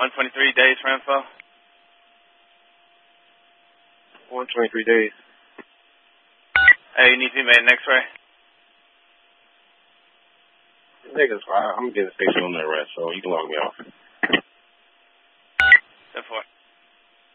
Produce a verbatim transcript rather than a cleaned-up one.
one twenty-three days for info. one twenty-three days. Hey, you need to be made an X-ray? Niggas, I'm getting a station on that rest, so you can log me off. ten four.